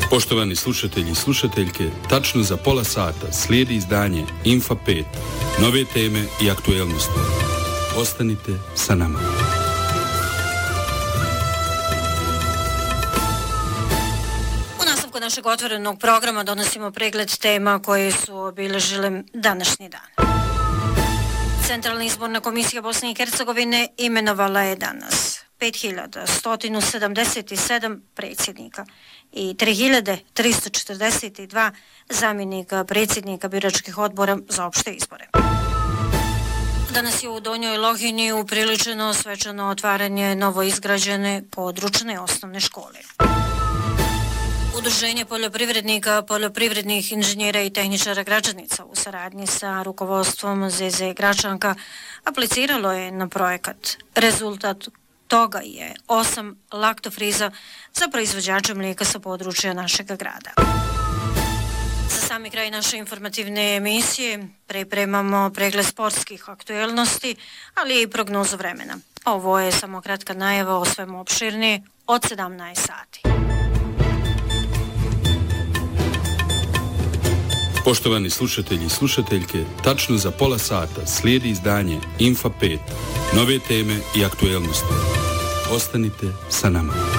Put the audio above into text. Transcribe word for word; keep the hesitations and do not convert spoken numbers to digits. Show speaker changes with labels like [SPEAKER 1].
[SPEAKER 1] Poštovani slušatelji i slušateljke, tačno za pola sata slijedi izdanje Infa pet, nove teme i aktuelnosti. Ostanite sa nama.
[SPEAKER 2] U nastavku našeg otvorenog programa donosimo pregled tema koje su obilježile današnji dan. Centralna izborna komisija Bosne i Hercegovine imenovala je danas pet hiljada sto sedamdeset sedam predsjednika i tri hiljade tristo četrdeset dva zamjenika predsjednika biračkih odbora za opšte izbore. Danas je u Donjoj Lohini upriličeno svečano otvaranje novoizgrađene područne osnovne škole. Udruženje poljoprivrednika, poljoprivrednih inženjera i tehničara Gračanica u saradnji sa rukovodstvom Z Z Gračanka apliciralo je na projekat. Rezultat toga je osam laktofriza za proizvođače mlijeka sa područja našeg grada. Za sami kraj naše informativne emisije pripremamo pregled sportskih aktuelnosti, ali i prognozu vremena. Ovo je samo kratka najava o svemu opširnije od sedamnaest sati.
[SPEAKER 1] Poštovani slušatelji i slušateljke, tačno za pola sata slijedi izdanje Infa pet, nove teme i aktuelnosti. Ostanite sa nama.